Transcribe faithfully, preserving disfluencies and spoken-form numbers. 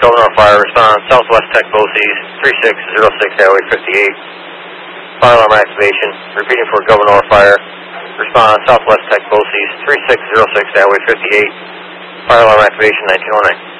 Governor Fire, respond Southwest Tech BOCES, three six zero six Highway fifty-eight. Fire alarm activation, repeating for Governor Fire, respond Southwest Tech BOCES, three six zero six Highway fifty-eight. Fire alarm activation nineteen oh nine.